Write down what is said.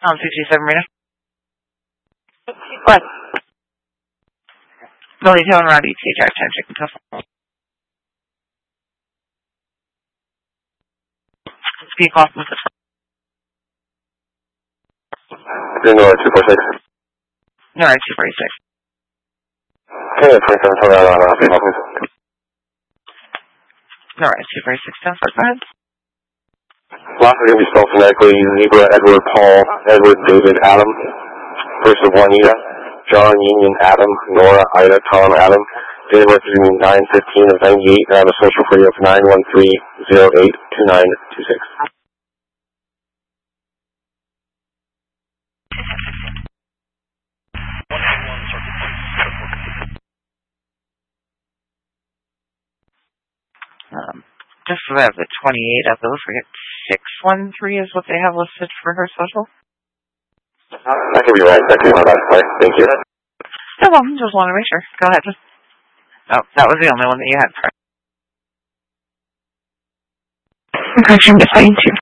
67 Marina. What? Billy Hill and Robbie T. Drive time chicken tough. Speak off with the Nora 246. Nora 246. Okay, 27, turn around on please. Nora 246, down for go ahead. Last are going to be spelled phonetically: Zebra, Edward, Paul, Edward, David, Adam. First of Juanita, John, Union, Adam, Nora, Ida, Tom, Adam. Date of birth is 9/15 of 98, and I have a social for you of 913-08-2926. Just so I have the 28 of those, forget 613 is what they have listed for her social. That could be right. That could be my best play. Thank you. No problem. Just want to make sure. Go ahead. Oh, that was the only one that you had. Correction, defined too.